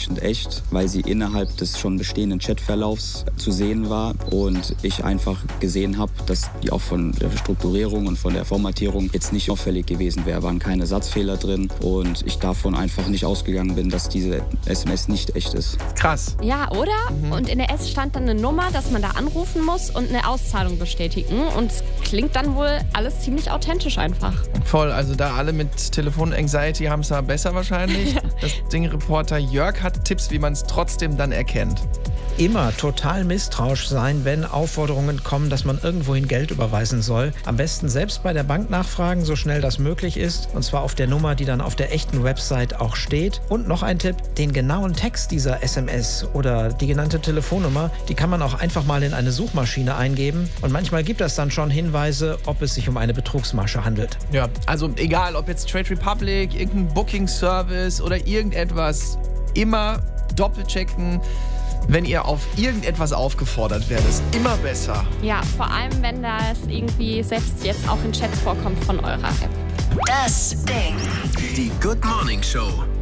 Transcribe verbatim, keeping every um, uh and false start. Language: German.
dementsprechend echt, weil sie innerhalb des schon bestehenden Chatverlaufs zu sehen war und ich einfach gesehen habe, dass die auch von der Strukturierung und von der Formatierung jetzt nicht auffällig gewesen wäre, waren keine Satzfehler drin und ich davon einfach nicht ausgegangen bin, dass diese S M S nicht echt ist. Krass. Ja, oder? Mhm. Und in der S stand dann eine Nummer, dass man da anrufen muss und eine Auszahlung bestätigen und es klingt dann wohl alles ziemlich authentisch einfach. Voll, also da alle mit Telefon-Anxiety haben es da besser wahrscheinlich. Ja. Das Ding-Reporter Jörg hat Tipps, wie man es trotzdem dann erkennt. Immer total misstrauisch sein, wenn Aufforderungen kommen, dass man irgendwohin Geld überweisen soll. Am besten selbst bei der Bank nachfragen, so schnell das möglich ist. Und zwar auf der Nummer, die dann auf der echten Website auch steht. Und noch ein Tipp, den genauen Text dieser S M S oder die genannte Telefonnummer, die kann man auch einfach mal in eine Suchmaschine eingeben. Und manchmal gibt das dann schon Hinweise, ob es sich um eine Betrugsmasche handelt. Ja, also egal, ob jetzt Trade Republic, irgendein Booking-Service oder irgendetwas, immer doppelchecken. Wenn ihr auf irgendetwas aufgefordert werdet, ist immer besser. Ja, vor allem, wenn das irgendwie selbst jetzt auch in Chats vorkommt von eurer App. Das Ding. Die Good Morning Show.